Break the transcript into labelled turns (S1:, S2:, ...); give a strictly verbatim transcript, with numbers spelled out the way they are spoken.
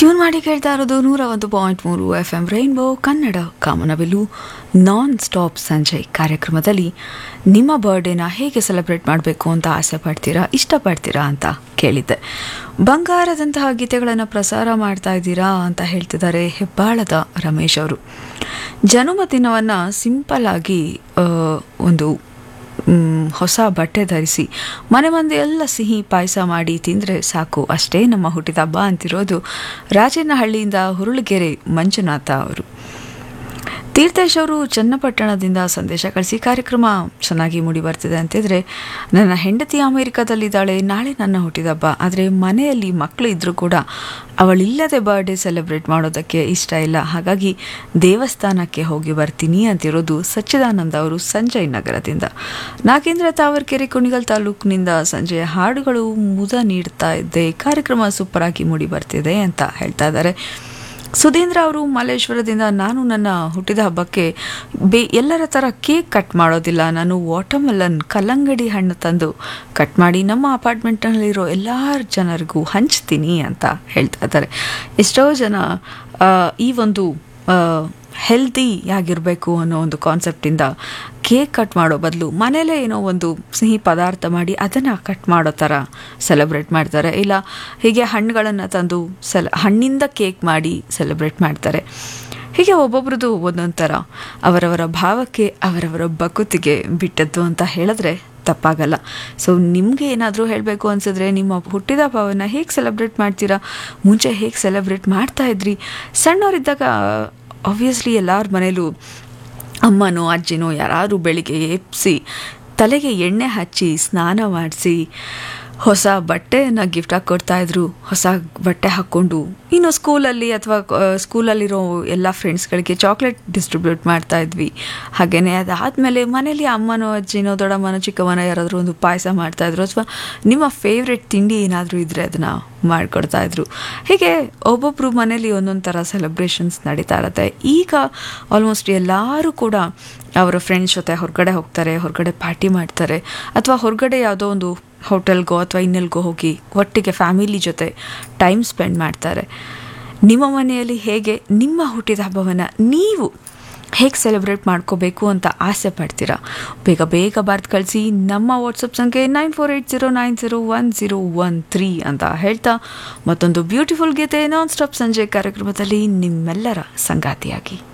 S1: Tune ಮಾಡಿ ಕೇಳ್ತಾ ಇರೋದು ನೂರ ಒಂದು ಪಾಯಿಂಟ್ ಮೂರು ಎಫ್ ಎಂ ರೈನ್ಬೋ ಕನ್ನಡ ಕಾಮನಬಿಲ್ಲು ನಾನ್ ಸ್ಟಾಪ್ ಸಂಜೆ ಕಾರ್ಯಕ್ರಮದಲ್ಲಿ ನಿಮ್ಮ ಬರ್ಡೇನ ಹೇಗೆ ಸೆಲೆಬ್ರೇಟ್ ಮಾಡಬೇಕು ಅಂತ ಆಸೆ ಪಡ್ತೀರಾ ಇಷ್ಟಪಡ್ತೀರಾ ಅಂತ ಕೇಳಿದ್ದೆ. ಬಂಗಾರದಂತಹ ಗೀತೆಗಳನ್ನು ಪ್ರಸಾರ ಮಾಡ್ತಾ ಇದ್ದೀರಾ ಅಂತ ಹೇಳ್ತಿದ್ದಾರೆ ಹೆಬ್ಬಾಳದ ರಮೇಶ್ ಅವರು. ಜನ್ಮದಿನವನ್ನು ಸಿಂಪಲ್ ಆಗಿ ಒಂದು ಹೊಸ ಬಟ್ಟೆ ಧರಿಸಿ ಮನೆ ಮಂದಿ ಎಲ್ಲ ಸಿಹಿ ಪಾಯಸ ಮಾಡಿ ತಿಂದರೆ ಸಾಕು, ಅಷ್ಟೇ ನಮ್ಮ ಹುಟ್ಟಿದ ಹಬ್ಬ ಅಂತಿರೋದು ರಾಜನಹಳ್ಳಿಯಿಂದ ಹುರುಳಗೆರೆ ಮಂಜುನಾಥ ಅವರು. ತೀರ್ಥೇಶ್ ಅವರು ಚನ್ನಪಟ್ಟಣದಿಂದ ಸಂದೇಶ ಕಳಿಸಿ ಕಾರ್ಯಕ್ರಮ ಚೆನ್ನಾಗಿ ಮೂಡಿ ಬರ್ತಿದೆ ಅಂತಿದ್ರೆ, ನನ್ನ ಹೆಂಡತಿ ಅಮೇರಿಕಾದಲ್ಲಿದ್ದಾಳೆ, ನಾಳೆ ನನ್ನ ಹುಟ್ಟಿದಬ್ಬ, ಆದರೆ ಮನೆಯಲ್ಲಿ ಮಕ್ಕಳು ಇದ್ದರೂ ಕೂಡ ಅವಳಿಲ್ಲದೆ ಬರ್ಡೇ ಸೆಲೆಬ್ರೇಟ್ ಮಾಡೋದಕ್ಕೆ ಇಷ್ಟ ಇಲ್ಲ, ಹಾಗಾಗಿ ದೇವಸ್ಥಾನಕ್ಕೆ ಹೋಗಿ ಬರ್ತೀನಿ ಅಂತಿರೋದು ಸಚ್ಚಿದಾನಂದ ಅವರು ಸಂಜಯ್ ನಗರದಿಂದ. ನಾಗೇಂದ್ರ ತಾವರ್ಕೆರೆ ಕುಣಿಗಲ್ ತಾಲೂಕಿನಿಂದ ಸಂಜೆಯ ಹಾಡುಗಳು ಮುದ ನೀಡ್ತಾ ಇದ್ದೆ, ಕಾರ್ಯಕ್ರಮ ಸೂಪರ್ ಆಗಿ ಮೂಡಿ ಬರ್ತಿದೆ ಅಂತ ಹೇಳ್ತಾ ಇದ್ದಾರೆ. ಸುಧೀಂದ್ರ ಅವರು ಮಲ್ಲೇಶ್ವರದಿಂದ, ನಾನು ನನ್ನ ಹುಟ್ಟಿದ ಹಬ್ಬಕ್ಕೆ ಬೇ ಎಲ್ಲರ ಥರ ಕೇಕ್ ಕಟ್ ಮಾಡೋದಿಲ್ಲ, ನಾನು ವಾಟರ್ಮೆಲನ್ ಕಲ್ಲಂಗಡಿ ಹಣ್ಣು ತಂದು ಕಟ್ ಮಾಡಿ ನಮ್ಮ ಅಪಾರ್ಟ್ಮೆಂಟ್ನಲ್ಲಿರೋ ಎಲ್ಲ ಜನರಿಗೂ ಹಂಚ್ತೀನಿ ಅಂತ ಹೇಳ್ತಾ ಇದ್ದಾರೆ. ಎಷ್ಟೋ ಜನ ಈ ಒಂದು ಹೆಲ್ದಿ ಆಗಿರಬೇಕು ಅನ್ನೋ ಒಂದು ಕಾನ್ಸೆಪ್ಟಿಂದ ಕೇಕ್ ಕಟ್ ಮಾಡೋ ಬದಲು ಮನೇಲೇ ಏನೋ ಒಂದು ಸಿಹಿ ಪದಾರ್ಥ ಮಾಡಿ ಅದನ್ನು ಕಟ್ ಮಾಡೋ ಥರ ಸೆಲೆಬ್ರೇಟ್ ಮಾಡ್ತಾರೆ. ಇಲ್ಲ ಹೀಗೆ ಹಣ್ಣುಗಳನ್ನು ತಂದು ಸೆಲ್ ಹಣ್ಣಿಂದ ಕೇಕ್ ಮಾಡಿ ಸೆಲೆಬ್ರೇಟ್ ಮಾಡ್ತಾರೆ. ಹೀಗೆ ಒಬ್ಬೊಬ್ರದ್ದು ಒಂದೊಂದು ಥರ, ಅವರವರ ಭಾವಕ್ಕೆ ಅವರವರ ಬಕುತಿಗೆ ಬಿಟ್ಟದ್ದು ಅಂತ ಹೇಳಿದ್ರೆ ತಪ್ಪಾಗಲ್ಲ. ಸೊ ನಿಮಗೆ ಏನಾದರೂ ಹೇಳಬೇಕು ಅನಿಸಿದ್ರೆ ನಿಮ್ಮ ಹುಟ್ಟಿದ ಹಬ್ಬವನ್ನು ಹೇಗೆ ಸೆಲೆಬ್ರೇಟ್ ಮಾಡ್ತೀರಾ, ಮುಂಚೆ ಹೇಗೆ ಸೆಲೆಬ್ರೇಟ್ ಮಾಡ್ತಾಯಿದ್ರಿ? ಸಣ್ಣವರಿದ್ದಾಗ ಆಬ್ವಿಯಸ್ಲಿ ಎಲ್ಲರ ಮನೇಲೂ ಅಮ್ಮನೋ ಅಜ್ಜಿನೋ ಯಾರಾದರೂ ಬೆಳಿಗ್ಗೆ ಎಬ್ಬಿಸಿ ತಲೆಗೆ ಎಣ್ಣೆ ಹಚ್ಚಿ ಸ್ನಾನ ಮಾಡಿಸಿ ಹೊಸ ಬಟ್ಟೆಯನ್ನು ಗಿಫ್ಟಾಗಿ ಕೊಡ್ತಾಯಿದ್ರು. ಹೊಸ ಬಟ್ಟೆ ಹಾಕ್ಕೊಂಡು ಇನ್ನು ಸ್ಕೂಲಲ್ಲಿ ಅಥವಾ ಸ್ಕೂಲಲ್ಲಿರೋ ಎಲ್ಲ ಫ್ರೆಂಡ್ಸ್ಗಳಿಗೆ ಚಾಕ್ಲೇಟ್ ಡಿಸ್ಟ್ರಿಬ್ಯೂಟ್ ಮಾಡ್ತಾಯಿದ್ವಿ. ಹಾಗೆಯೇ ಅದಾದಮೇಲೆ ಮನೇಲಿ ಅಮ್ಮನೋ ಅಜ್ಜಿನೋ ದೊಡ್ಡಮ್ಮನೋ ಚಿಕ್ಕಮ್ಮನೋ ಯಾರಾದರೂ ಒಂದು ಪಾಯಸ ಮಾಡ್ತಾಯಿದ್ರು, ಅಥವಾ ನಿಮ್ಮ ಫೇವ್ರೆಟ್ ತಿಂಡಿ ಏನಾದರೂ ಇದ್ದರೆ ಅದನ್ನು ಮಾಡಿಕೊಡ್ತಾಯಿದ್ರು. ಹೀಗೆ ಒಬ್ಬೊಬ್ಬರು ಮನೇಲಿ ಒಂದೊಂದು ಥರ ಸೆಲೆಬ್ರೇಷನ್ಸ್ ನಡೀತಾ ಇರುತ್ತೆ. ಈಗ ಆಲ್ಮೋಸ್ಟ್ ಎಲ್ಲರೂ ಕೂಡ ಅವರ ಫ್ರೆಂಡ್ಸ್ ಜೊತೆ ಹೊರಗಡೆ ಹೋಗ್ತಾರೆ, ಹೊರಗಡೆ ಪಾರ್ಟಿ ಮಾಡ್ತಾರೆ, ಅಥವಾ ಹೊರಗಡೆ ಯಾವುದೋ ಒಂದು ಹೋಟೆಲ್ಗೋ ಅಥವಾ ಇನ್ನೆಲ್ಗೋ ಹೋಗಿ ಒಟ್ಟಿಗೆ ಫ್ಯಾಮಿಲಿ ಜೊತೆ ಟೈಮ್ ಸ್ಪೆಂಡ್ ಮಾಡ್ತಾರೆ. ನಿಮ್ಮ ಮನೆಯಲ್ಲಿ ಹೇಗೆ ನಿಮ್ಮ ಹುಟ್ಟಿದ ಹಬ್ಬವನ್ನು ನೀವು ಹೇಗೆ ಸೆಲೆಬ್ರೇಟ್ ಮಾಡ್ಕೋಬೇಕು ಅಂತ ಆಸೆ ಪಡ್ತೀರಾ? ಬೇಗ ಬೇಗ ಬರ್ದು ಕಳಿಸಿ. ನಮ್ಮ ವಾಟ್ಸಪ್ ಸಂಖ್ಯೆ nine four eight zero nine zero one zero one three ಅಂತ ಹೇಳ್ತಾ ಮತ್ತೊಂದು ಬ್ಯೂಟಿಫುಲ್ ಗೀತೆ ನಾನ್ ಸ್ಟಾಪ್ ಸಂಜೆ ಕಾರ್ಯಕ್ರಮದಲ್ಲಿ ನಿಮ್ಮೆಲ್ಲರ ಸಂಗಾತಿಯಾಗಿ.